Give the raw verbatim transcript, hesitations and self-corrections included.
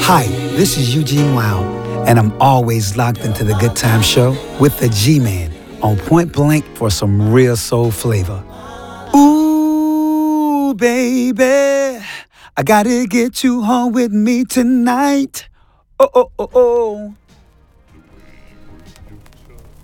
Hi, this is Eugene Wild, and I'm always locked into the Good Time Show with the G-Man on Point Blank for some real soul flavor. Ooh, baby, I gotta get you home with me tonight. Oh, oh, oh, oh.